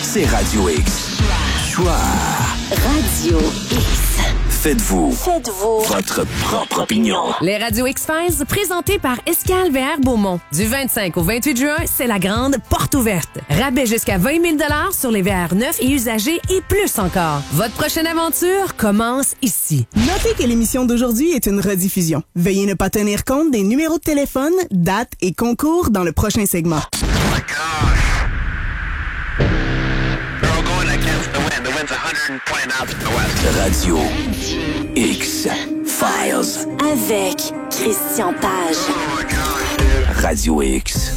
c'est Radio X. Choix. Radio X. Faites-vous votre propre opinion. Les Radio X-Files, présentés par Escale VR Beaumont. Du 25 au 28 juin, c'est la grande porte ouverte. Rabais jusqu'à 20 000 $ sur les VR neufs et usagés et plus encore. Votre prochaine aventure commence ici. Notez que l'émission d'aujourd'hui est une rediffusion. Veuillez ne pas tenir compte des numéros de téléphone, dates et concours dans le prochain segment. Radio X-Files. Avec Christian Page. Radio X.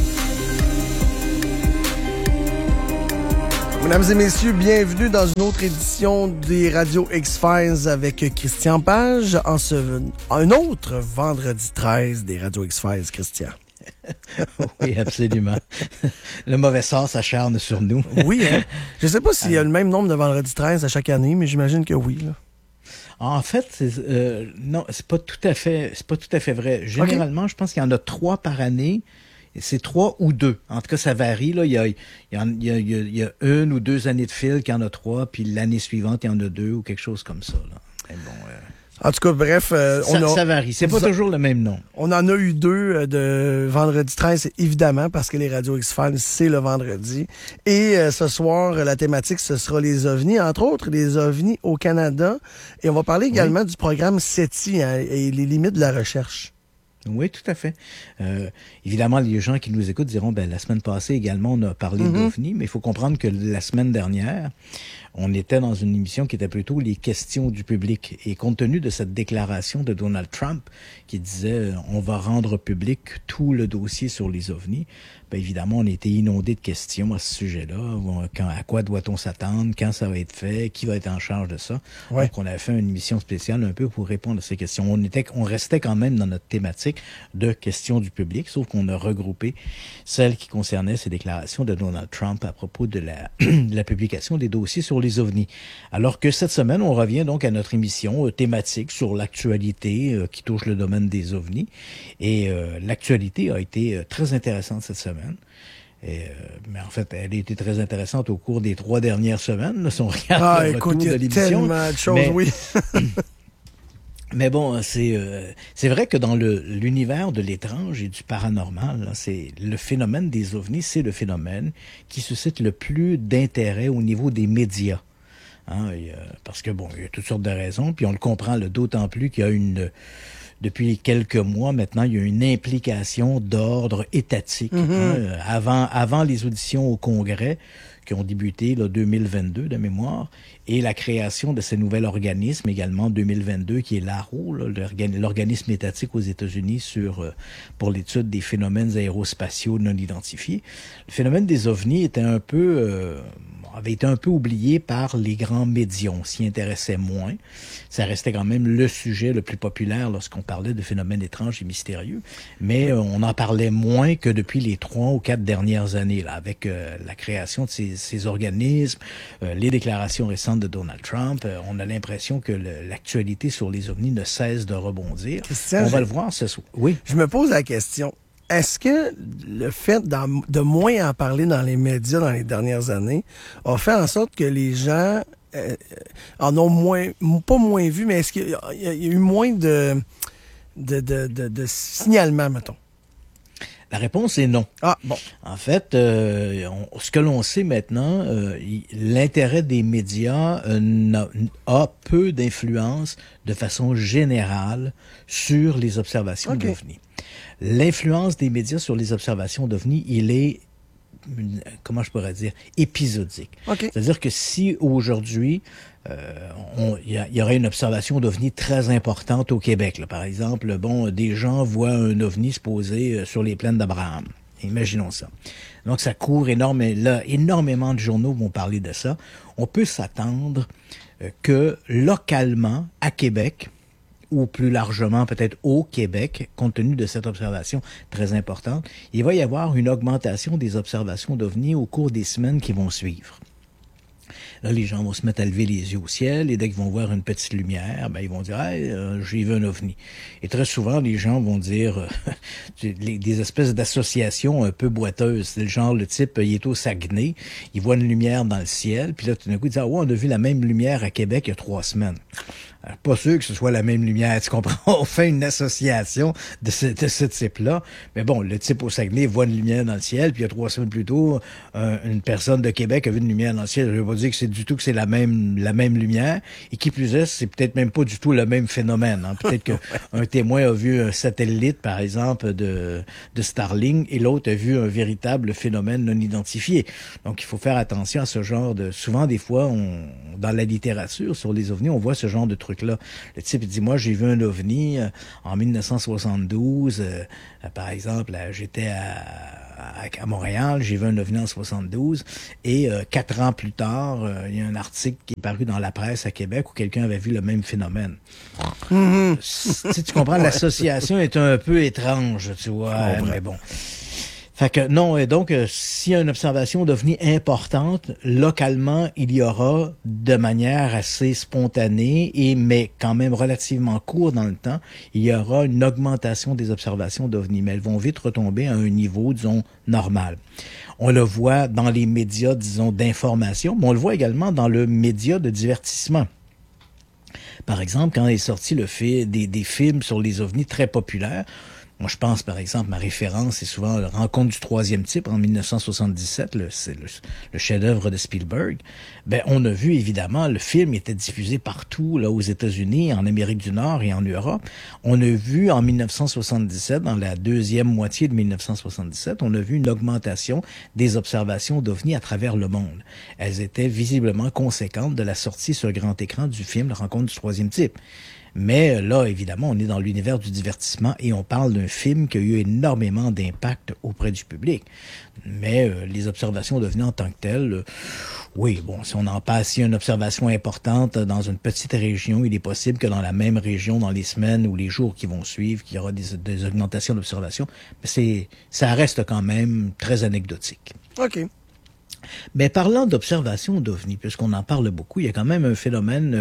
Mesdames et messieurs, bienvenue dans une autre édition des Radio X-Files avec Christian Page un autre vendredi 13 des Radio X-Files, Christian. Oui, absolument. Le mauvais sort s'acharne sur nous. Oui, hein? Je sais pas s'il y a le même nombre de vendredi 13 à chaque année, mais j'imagine que oui, là. En fait, non, c'est pas tout à fait vrai. Généralement, Je pense qu'il y en a 3 par année. C'est 3 ou 2. En tout cas, ça varie, là. Il y a 1 ou 2 années de fil qu'il y en a 3, puis l'année suivante, il y en a 2 ou quelque chose comme ça, là. Mais bon, en tout cas, bref, ça varie. C'est pas toujours le même nom. On en a eu 2 de vendredi 13, évidemment, parce que les Radio X-Files, c'est le vendredi. Et ce soir, la thématique, ce sera les ovnis, entre autres, les ovnis au Canada. Et on va parler également du programme SETI, hein, et les limites de la recherche. Oui, tout à fait. Évidemment, les gens qui nous écoutent diront, la semaine passée également, on a parlé d'OVNI, mais il faut comprendre que la semaine dernière, on était dans une émission qui était plutôt les questions du public. Et compte tenu de cette déclaration de Donald Trump qui disait on va rendre public tout le dossier sur les ovnis, évidemment, on a été inondé de questions à ce sujet-là. À quoi doit-on s'attendre? Quand ça va être fait? Qui va être en charge de ça? Ouais. Donc, on a fait une émission spéciale un peu pour répondre à ces questions. On restait quand même dans notre thématique de questions du public, sauf qu'on a regroupé celles qui concernaient ces déclarations de Donald Trump à propos de la publication des dossiers sur les ovnis. Alors que cette semaine, on revient donc à notre émission thématique sur l'actualité qui touche le domaine des ovnis. Et l'actualité a été très intéressante cette semaine. Mais en fait, elle a été très intéressante au cours des 3 dernières semaines, là, si on regarde le retour de l'émission. Tellement de choses, oui. Mais bon, c'est vrai que dans l'univers de l'étrange et du paranormal, là, c'est le phénomène des ovnis, c'est le phénomène qui suscite le plus d'intérêt au niveau des médias. Hein, parce que il y a toutes sortes de raisons, puis on le comprend d'autant plus qu'il y a depuis quelques mois maintenant, il y a une implication d'ordre étatique. Avant les auditions au Congrès, qui ont débuté 2022 de mémoire, et la création de ce nouvel organisme également 2022, qui est l'AARO, l'organisme étatique aux États-Unis pour l'étude des phénomènes aérospatiaux non identifiés. Le phénomène des ovnis avait été un peu oublié par les grands médias. On s'y intéressait moins. Ça restait quand même le sujet le plus populaire lorsqu'on parlait de phénomènes étranges et mystérieux. Mais on en parlait moins que depuis les 3 ou 4 dernières années, là, avec la création de ces organismes, les déclarations récentes de Donald Trump. On a l'impression que l'actualité sur les ovnis ne cesse de rebondir. Christian, on va le voir ce soir. Oui. Je me pose la question. Est-ce que le fait de moins en parler dans les médias dans les dernières années a fait en sorte que les gens en ont pas moins vu, mais est-ce qu'il y a eu moins de signalements, mettons? La réponse est non. Ah, bon. En fait, ce que l'on sait maintenant, l'intérêt des médias a peu d'influence de façon générale sur les observations d'OVNI. L'influence des médias sur les observations d'OVNI, il est, comment je pourrais dire, épisodique. Okay. C'est-à-dire que si aujourd'hui, il y aurait une observation d'OVNI très importante au Québec, là, par exemple, des gens voient un OVNI se poser sur les plaines d'Abraham. Imaginons ça. Donc, ça court énormément de journaux vont parler de ça. On peut s'attendre que localement, à Québec, ou plus largement peut-être au Québec, compte tenu de cette observation très importante, il va y avoir une augmentation des observations d'OVNI au cours des semaines qui vont suivre. Là, les gens vont se mettre à lever les yeux au ciel et dès qu'ils vont voir une petite lumière, ben ils vont dire hey, j'ai vu un ovni. Et très souvent, les gens vont dire des espèces d'associations un peu boiteuses. C'est le genre, le type, il est au Saguenay, il voit une lumière dans le ciel, puis là, tout d'un coup, il dit ouais, on a vu la même lumière à Québec il y a 3 semaines. Alors, pas sûr que ce soit la même lumière, tu comprends? On fait une association de ce type-là. Mais bon, le type au Saguenay voit une lumière dans le ciel, puis il y a 3 semaines plus tôt, une personne de Québec a vu une lumière dans le ciel. Je ne veux pas dire que c'est du tout que c'est la même lumière. Et qui plus est, c'est peut-être même pas du tout le même phénomène. Hein. Peut-être qu'un témoin a vu un satellite, par exemple, de Starlink, et l'autre a vu un véritable phénomène non identifié. Donc, il faut faire attention à ce genre de... Souvent, des fois, dans la littérature sur les ovnis, on voit ce genre de truc-là. Le type il dit, moi, j'ai vu un ovni en 1972. Par exemple, j'étais à Montréal, j'ai vu un ovni en 72. Et 4 ans plus tard, il y a un article qui est paru dans la presse à Québec où quelqu'un avait vu le même phénomène. Mm-hmm. Tu comprends, l'association est un peu étrange, tu vois, mais bon... Fait que non, et donc s'il y a une observation d'OVNI importante, localement, il y aura de manière assez spontanée mais quand même relativement court dans le temps, il y aura une augmentation des observations d'OVNI, mais elles vont vite retomber à un niveau, disons, normal. On le voit dans les médias, disons, d'information, mais on le voit également dans le média de divertissement. Par exemple, quand est sorti des films sur les OVNI très populaires, moi, je pense, par exemple, ma référence, c'est souvent la Rencontre du troisième type en 1977, c'est le chef-d'œuvre de Spielberg. Ben, on a vu, évidemment, le film était diffusé partout, là, aux États-Unis, en Amérique du Nord et en Europe. On a vu, en 1977, dans la deuxième moitié de 1977, on a vu une augmentation des observations d'OVNI à travers le monde. Elles étaient visiblement conséquentes de la sortie sur grand écran du film La Rencontre du troisième type. Mais là, évidemment, on est dans l'univers du divertissement et on parle d'un film qui a eu énormément d'impact auprès du public. Mais les observations d'OVNI en tant que telles, oui, bon, si on en passe, si une observation importante dans une petite région, il est possible que dans la même région, dans les semaines ou les jours qui vont suivre, qu'il y aura des augmentations d'observation. Mais ça reste quand même très anecdotique. OK. Mais parlant d'observation d'OVNI, puisqu'on en parle beaucoup, il y a quand même un phénomène,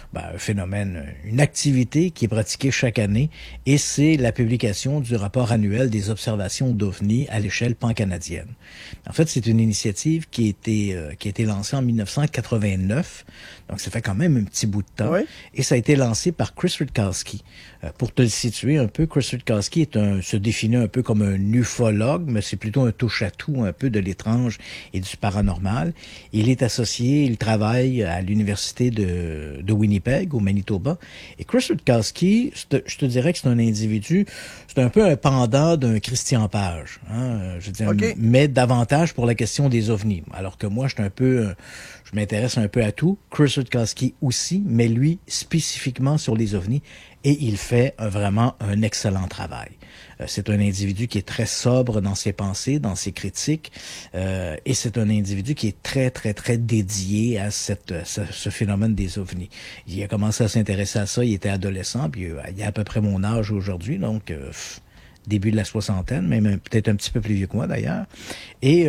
une activité qui est pratiquée chaque année, et c'est la publication du rapport annuel des observations d'OVNI à l'échelle pan-canadienne. En fait, c'est une initiative qui a été lancée en 1989, donc ça fait quand même un petit bout de temps, oui. Et ça a été lancé par Chris Rutkowski. Pour te le situer un peu, Chris Rutkowski se définit un peu comme un ufologue, mais c'est plutôt un touche-à-tout un peu de l'étrange et du paranormal. Il travaille à l'université de Winnipeg, au Manitoba. Et Chris Rutkowski, je te dirais que c'est un individu, c'est un peu un pendant d'un Christian Page, hein, je veux dire, okay. Mais davantage pour la question des ovnis. Alors que moi, je m'intéresse un peu à tout. Chris Rutkowski aussi, mais lui, spécifiquement sur les ovnis. Et il fait vraiment un excellent travail. C'est un individu qui est très sobre dans ses pensées, dans ses critiques, et c'est un individu qui est très, très, très dédié à ce phénomène des ovnis. Il a commencé à s'intéresser à ça, il était adolescent, puis il a à peu près mon âge aujourd'hui, donc début de la soixantaine, même peut-être un petit peu plus vieux que moi d'ailleurs. Et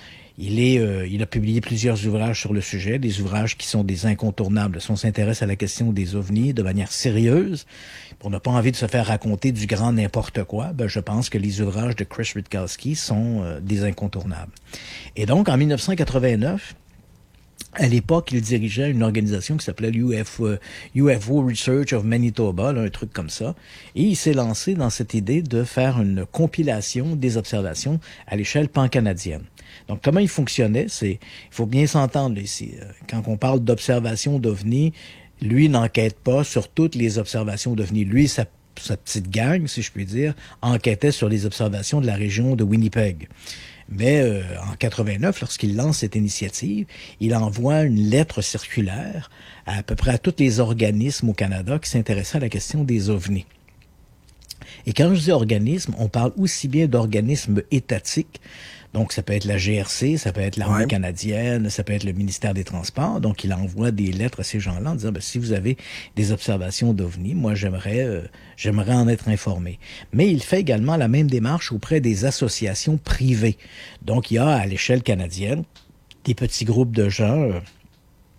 il a publié plusieurs ouvrages sur le sujet, des ouvrages qui sont des incontournables. Si on s'intéresse à la question des ovnis de manière sérieuse, pour ne pas envie de se faire raconter du grand n'importe quoi, je pense que les ouvrages de Chris Rutkowski sont des incontournables. Et donc, en 1989, à l'époque, il dirigeait une organisation qui s'appelait UFO Research of Manitoba, là, un truc comme ça. Et il s'est lancé dans cette idée de faire une compilation des observations à l'échelle pan-canadienne. Donc, comment il fonctionnait? Il faut bien s'entendre ici. Quand on parle d'observation d'OVNI, lui n'enquête pas sur toutes les observations d'OVNI. Lui, sa petite gang, si je puis dire, enquêtait sur les observations de la région de Winnipeg. Mais en 89, lorsqu'il lance cette initiative, il envoie une lettre circulaire à peu près à tous les organismes au Canada qui s'intéressaient à la question des ovnis. Et quand je dis organisme, on parle aussi bien d'organismes étatiques. Donc, ça peut être la GRC, ça peut être l'Armée canadienne, ça peut être le ministère des Transports. Donc, il envoie des lettres à ces gens-là en disant, si vous avez des observations d'OVNI, moi, j'aimerais en être informé. Mais il fait également la même démarche auprès des associations privées. Donc, il y a à l'échelle canadienne des petits groupes de gens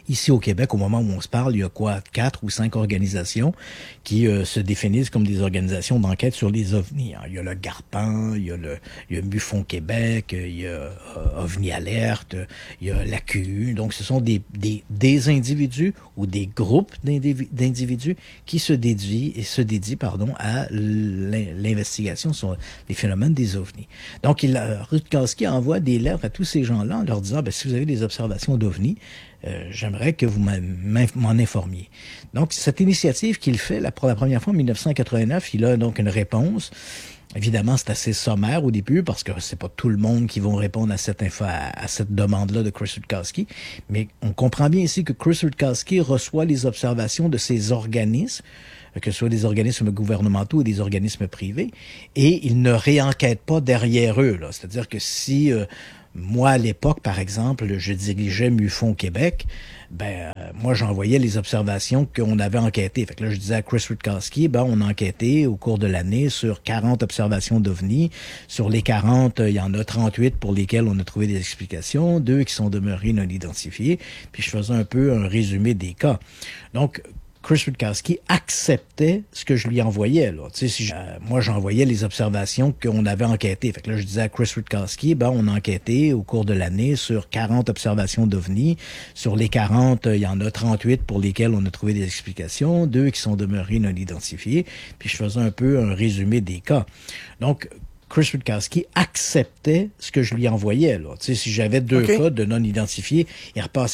ici au Québec, au moment où on se parle, il y a 4 ou 5 organisations qui se définissent comme des organisations d'enquête sur les ovnis. Il y a le GARPAN, il y a MUFON Québec, il y a OVNI Alerte, il y a l'AQU. Donc, ce sont des individus ou des groupes d'individus qui se dédient à l'investigation sur les phénomènes des ovnis. Donc, Rutkowski envoie des lettres à tous ces gens-là en leur disant, si vous avez des observations d'ovnis, j'aimerais que vous m'en informiez. Donc, cette initiative qu'il fait pour la première fois en 1989, il a donc une réponse. Évidemment, c'est assez sommaire au début parce que c'est pas tout le monde qui vont répondre à cette demande-là de Chris Rutkowski. Mais on comprend bien ici que Chris Rutkowski reçoit les observations de ces organismes, que ce soit des organismes gouvernementaux ou des organismes privés, et il ne réenquête pas derrière eux. C'est-à-dire que si moi, à l'époque, par exemple, je dirigeais MUFON Québec, moi, j'envoyais les observations qu'on avait enquêtées. Fait que là, je disais à Chris Rutkowski, on a enquêté au cours de l'année sur 40 observations d'OVNI. Sur les 40, il y en a 38 pour lesquelles on a trouvé des explications, 2 qui sont demeurées non identifiées. Puis je faisais un peu un résumé des cas. Donc, Chris Rutkowski acceptait ce que je lui envoyais. Moi, j'envoyais les observations qu'on avait enquêtées. Fait que là, je disais à Chris Rutkowski, on a enquêté au cours de l'année sur 40 observations d'OVNI. Sur les 40, il y en a 38 pour lesquelles on a trouvé des explications, 2 qui sont demeurées non identifiées. Puis je faisais un peu un résumé des cas. Donc, Chris Rutkowski acceptait ce que je lui envoyais. Si j'avais 2 cas de non identifiés, il repassait